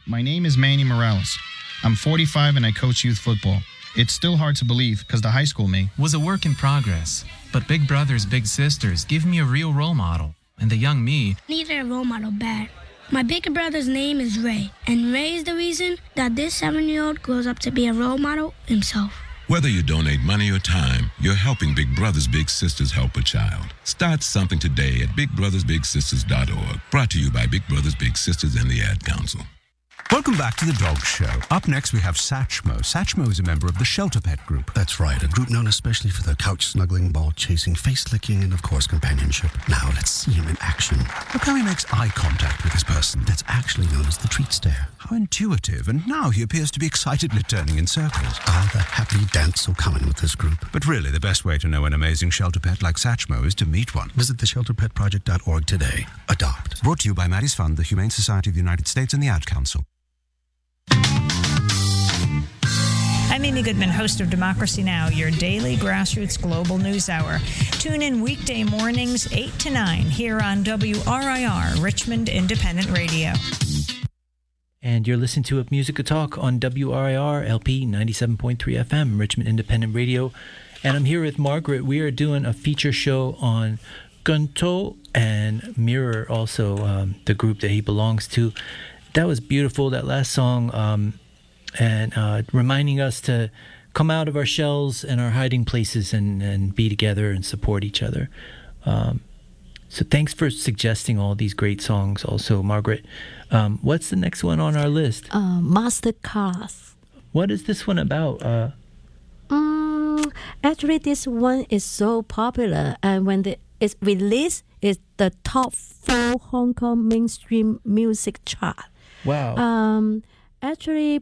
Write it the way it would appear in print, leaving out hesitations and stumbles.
My name is Manny Morales. I'm 45 and I coach youth football. It's still hard to believe because the high school me was a work in progress. But Big Brothers Big Sisters give me a real role model. And the young me needed a role model bad. My big brother's name is Ray. And Ray is the reason that this 7-year-old grows up to be a role model himself. Whether you donate money or time, you're helping Big Brothers Big Sisters help a child. Start something today at bigbrothersbigsisters.org. Brought to you by Big Brothers Big Sisters and the Ad Council. Welcome back to The Dog Show. Up next, we have Satchmo. Satchmo is a member of the Shelter Pet Group. That's right, a group known especially for their couch-snuggling, ball-chasing, face-licking, and, of course, companionship. Now, let's see him in action. Look how he makes eye contact with this person. That's actually known as the treat stare. How intuitive, and now he appears to be excitedly turning in circles. Ah, the happy dance so common with this group. But really, the best way to know an amazing shelter pet like Satchmo is to meet one. Visit theshelterpetproject.org today. Adopt. Brought to you by Maddie's Fund, the Humane Society of the United States, and the Ad Council. I'm Amy Goodman, host of Democracy Now!, your daily grassroots global news hour. Tune in weekday mornings 8 to 9 here on WRIR, Richmond Independent Radio. And you're listening to Musica Talk on WRIR LP 97.3 FM, Richmond Independent Radio. And I'm here with Margaret. We are doing a feature show on Gunto and Mirror, also the group that he belongs to. That was beautiful, that last song, and reminding us to come out of our shells and our hiding places and be together and support each other. So thanks for suggesting all these great songs also, Margaret. What's the next one on our list? Masterclass. What is this one about? Actually, this one is so popular, and when it's released, it's the top 4 Hong Kong mainstream music chart. Wow. Actually,